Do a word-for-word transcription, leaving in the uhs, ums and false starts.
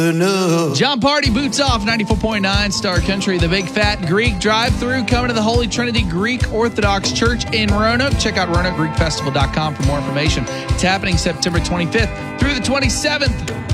No. John Party, Boots Off, ninety-four point nine Star Country, the Big Fat Greek Drive-Thru, coming to the Holy Trinity Greek Orthodox Church in Roanoke. Check out roanoke greek festival dot com for more information. It's happening September twenty-fifth through the twenty-seventh.